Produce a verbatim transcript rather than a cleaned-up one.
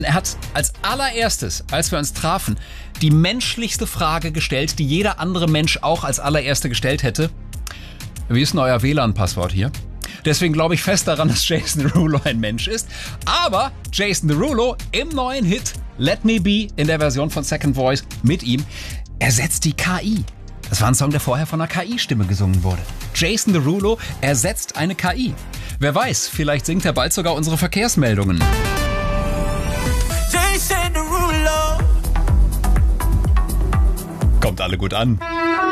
Er hat als allererstes, als wir uns trafen, die menschlichste Frage gestellt, die jeder andere Mensch auch als allererste gestellt hätte. Wie ist denn euer W L A N-Passwort hier? Deswegen glaube ich fest daran, dass Jason Derulo ein Mensch ist. Aber Jason Derulo im neuen Hit Let Me Be in der Version von Second Voice mit ihm ersetzt die K I. Das war ein Song, der vorher von einer K I-Stimme gesungen wurde. Jason Derulo ersetzt eine K I. Wer weiß, vielleicht singt er bald sogar unsere Verkehrsmeldungen. Jason Derulo. Kommt alle gut an.